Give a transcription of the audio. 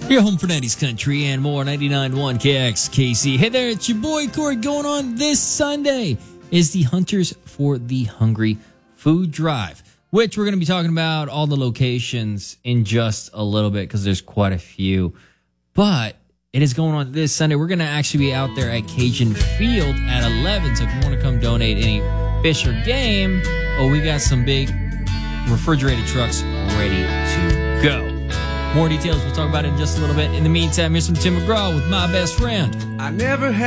Your home for 90s country and more. 99.1 KXKC. Hey there, it's your boy Corey. Going on this Sunday is the Hunters for the Hungry Food Drive, which we're going to be talking about all the locations in just a little bit because there's quite a few. But it is going on this Sunday. We're going to actually be out there at Cajun Field at 11. So if you want to come donate any fish or game, we got some big refrigerated trucks ready to go. More details we'll talk about in just a little bit. In the meantime, here's some Tim McGraw with My Best Friend. I never had